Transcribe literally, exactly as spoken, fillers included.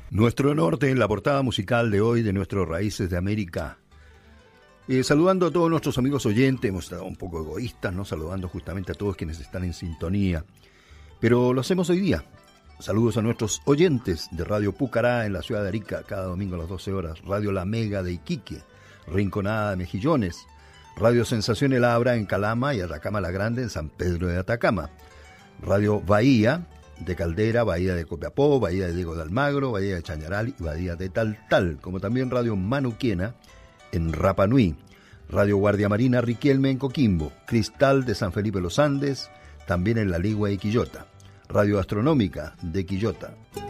Nuestro norte en la portada musical de hoy de nuestros Raíces de América. Eh, saludando a todos nuestros amigos oyentes, hemos estado un poco egoístas, ¿no? Saludando justamente a todos quienes están en sintonía. Pero lo hacemos hoy día. Saludos a nuestros oyentes de Radio Pucará en la ciudad de Arica, cada domingo a las doce horas. Radio La Mega de Iquique, Rinconada de Mejillones. Radio Sensación El Abra en Calama y Atacama la Grande en San Pedro de Atacama. Radio Bahía de Caldera, Bahía de Copiapó, Bahía de Diego de Almagro, Bahía de Chañaral y Bahía de Taltal, como también Radio Manuquiena en Rapa Nui, Radio Guardia Marina Riquelme en Coquimbo, Cristal de San Felipe Los Andes, también en La Ligua y Quillota, Radio Astronómica de Quillota.